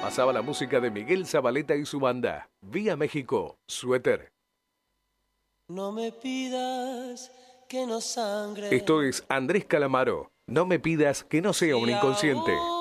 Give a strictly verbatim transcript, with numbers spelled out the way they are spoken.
Pasaba la música de Miguel Zabaleta y su banda. Vía México, Suéter. No me pidas que no sangre. Esto es Andrés Calamaro. No me pidas que no sea un inconsciente.